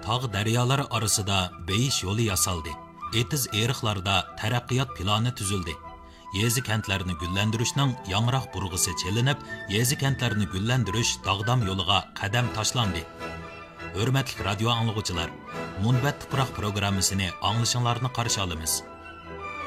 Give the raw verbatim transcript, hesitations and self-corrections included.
tog' daryolar orasida beyish yo'li yasaldi. Etiz eriqlarda taraqqiyot plani tuzildi. Yezi kentlarini güllendirishning yangroq burg'isi chelinib, yezi kentlarini güllendirish dog'dam yo'liga qadam tashlandi. Hurmatli radio anglovchilar, Munbat tuproq programmasini anglashinglarni qarshi olamiz.